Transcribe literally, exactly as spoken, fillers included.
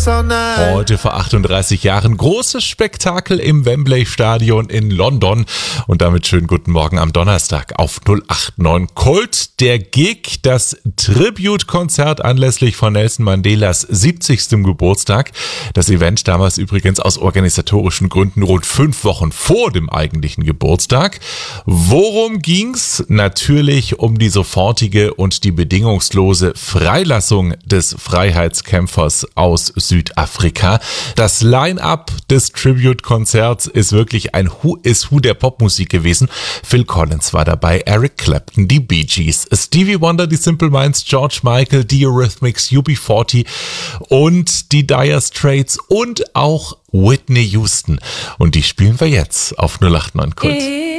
Heute vor achtunddreißig Jahren großes Spektakel im Wembley Stadion in London. Und damit schönen guten Morgen am Donnerstag auf null acht neun Kult. Der Gig, das Tribute-Konzert anlässlich von Nelson Mandelas siebzigstem Geburtstag. Das Event damals übrigens aus organisatorischen Gründen rund fünf Wochen vor dem eigentlichen Geburtstag. Worum ging's? Natürlich um die sofortige und die bedingungslose Freilassung des Freiheitskämpfers aus Südafrika. Das Line-Up des Tribute-Konzerts ist wirklich ein Who is Who der Popmusik gewesen. Phil Collins war dabei, Eric Clapton, die Bee Gees, Stevie Wonder, die Simple Minds, George Michael, die Eurythmics, U B vierzig und die Dire Straits und auch Whitney Houston. Und die spielen wir jetzt auf null acht neun Kult.